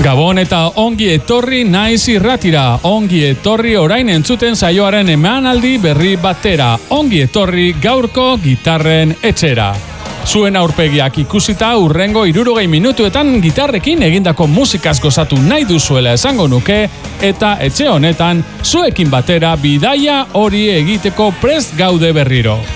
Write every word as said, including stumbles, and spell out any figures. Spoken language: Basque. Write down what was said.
Gabon eta ongi etorri naiz irratira, ongi etorri orain entzuten saioaren emanaldi berri batera, ongi etorri gaurko gitarren etxera. Zuen aurpegiak ikusita urrengo hirurogei minutuetan gitarrekin egindako musikaz gozatu nahi duzuela esango nuke, eta etxe honetan zuekin batera bidaia hori egiteko prest gaude berriro.